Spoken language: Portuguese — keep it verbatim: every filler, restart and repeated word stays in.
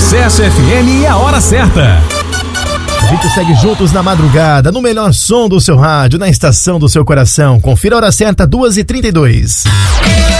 Sucesso F M e a hora certa. A gente segue juntos na madrugada, no melhor som do seu rádio, na estação do seu coração. Confira a hora certa, duas e trinta e dois.